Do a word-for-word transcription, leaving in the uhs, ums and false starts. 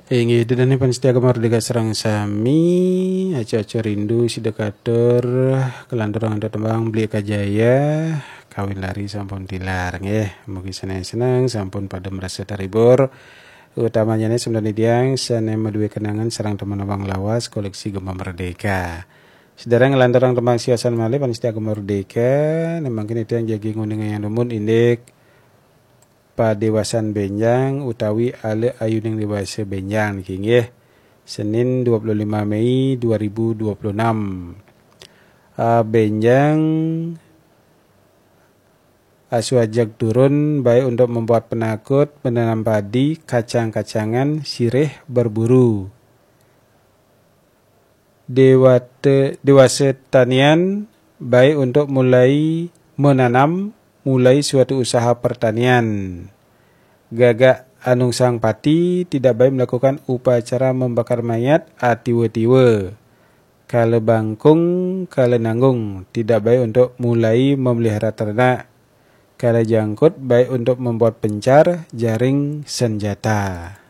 Ingi dan panitia Merdeka Serang Sami, aco-aco rindu sidekator kelandorang ada tembang beli kajaya kawin lari sampun tilar nggih. Mugi senang-senang sampun pada merasa taribur. Utamanya nih sebenarnya diang sana madue kenangan serang teman abang lawas koleksi Gema Merdeka. Saudara ngelandorang tembang siasan malih panitia Gema Merdeka, memang kini itu yang jagi ngunding yang dumun indik padewasan Benjang utawi ale ayuning dewasa Benjang niki nggih. Senin dua puluh lima Mei dua ribu dua puluh enam. Uh, Benjang asuajak turun baik untuk membuat penakut, menanam padi, kacang-kacangan, sirih, berburu. Dewate, dewasa tanian baik untuk mulai menanam, mulai suatu usaha pertanian. Gagak anung sang pati tidak baik melakukan upacara membakar mayat atiwe-tiwe. Kala bangkung, kala nanggung tidak baik untuk mulai memelihara ternak. Kala jangkut baik untuk membuat pencar, jaring, senjata.